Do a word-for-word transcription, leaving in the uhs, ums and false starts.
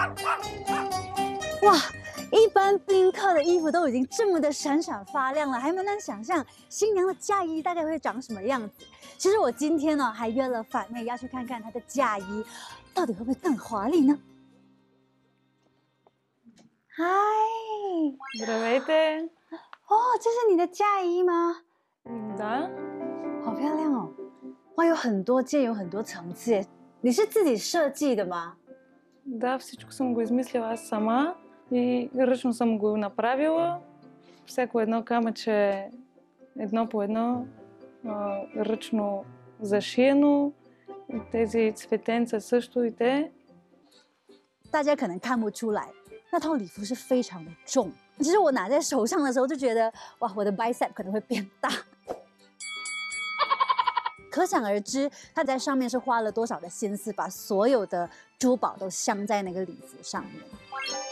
哇，一般宾客的衣服都已经这么的闪闪发亮了，还蛮难想象新娘的嫁衣大概会长什么样子。其实我今天呢还约了反妹要去看看她的嫁衣，到底会不会更华丽呢？嗨， Здравейте! 哦，这是你的嫁衣吗？ Да, 好漂亮哦！哇，有很多件，有很多层次耶。你是自己设计的吗？ да, всичко съм го измислила аз сама и ръчно съм го направила. Всяко едно камъче едно по едно а, ръчно зашиено. И тези цветенца също и те. 大家可能看不出来，那套礼服是非常的重。其实我拿在手上的时候就觉得，哇，我的 bicep 可能会变大。可想而知，他在上面是花了多少的心思，把所有的珠宝都镶在那个礼服上面。